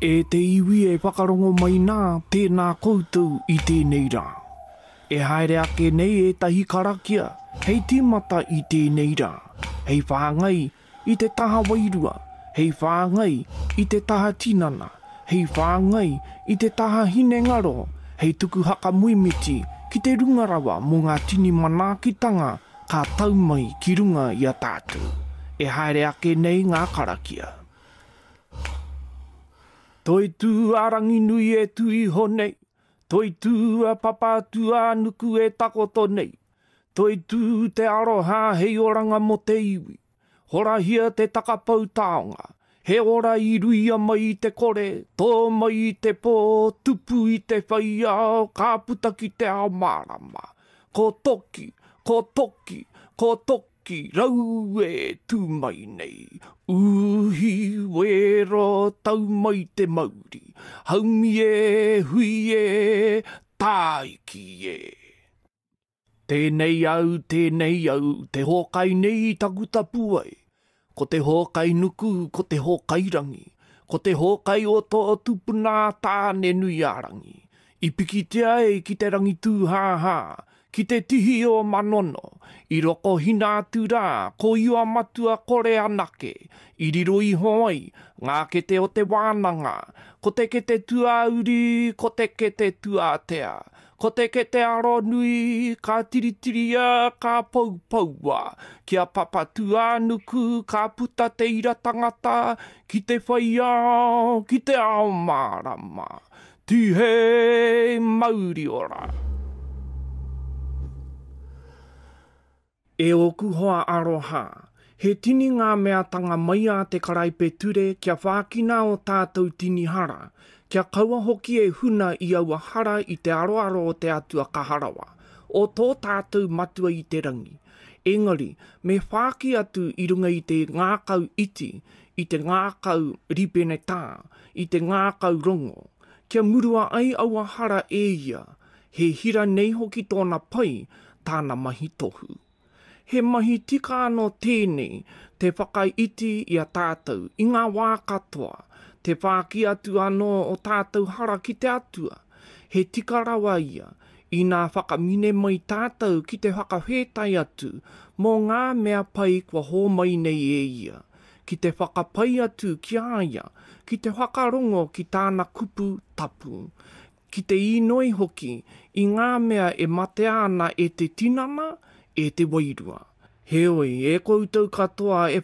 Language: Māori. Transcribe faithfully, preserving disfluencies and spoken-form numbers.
E te iwi e whakarongo mai nā tēnā koutou i tēnei rā. E haere ake nei e tahi karakia, hei tīmata i tēnei rā. Hei whāngai i te taha wairua, hei whāngai i te taha tinana, hei whāngai i te taha hinengaro, hei tuku haka muimiti ki te rungarawa mō ngā tini manākitanga ka tau mai ki runga i a tātou. E haere ake nei ngā karakia. Toi tū arangi nui e tui honei, toi tū a papa tū a nuku e takoto nei, toi tū te aroha hei oranga mo te iwi, hora hia te takapau taonga, he ora i ruia mai te kore, tō mai i te pō, tupu i te whaia, ka puta ki te ao marama, ko toki, ko toki, ko toki, rau e tū mai nei. Uhi wero tau mai te mauri, haumi e, hui e, tāiki e. Tēnei au, tēnei au, te hōkai nei takuta puai. Ko te hōkai nuku, ko te hōkai rangi. Ko te hōkai o tō tupuna tāne nui arangi. I pikitea e ki te rangi tū hā-hā, ki te tihi o manono, i roko hina atu rā, ko iua matua kore anake, i riro i hoai, ngā kete o te wānanga, ko te kete tuauri, ko te kete tuatea, ko te kete aro nui, ka tiritiria, ka paupaua, kia papa tuanuku, ka puta te ira tangata, ki te whaia, ki te ao marama, tihe mauri ora. E oku hoa aroha, he tini ngā mea tanga mai a te karaipe ture kia whākina o tātou tini hara, kia kaua hoki e huna i aua hara i te aroaro o te atua kaharawa, o tō tātou matua i te rangi. Engari, me whāki atu i runga i te ngākau iti, i te ngākau ripene tā, i te ngākau rongo, kia murua ai aua hara e ia, he hira nei hoki tōna pai, tāna mahi tohu. He mahi tika anō tēnei, te whakaiti i a tātou, i ngā wā katoa, te whāki atu anō o tātou hara ki te atua. He tika rawa ia, i ngā whakamine mai tātou ki te whakawhetai atu, mō ngā mea pai kua hō mai nei e ia. Ki te whakapai atu ki aia, ki te whakarongo ki tāna kupu tapu. Ki te inoi hoki, i ngā mea e mate ana e te tinana, e te wairua. Heoi, e koutou katoa e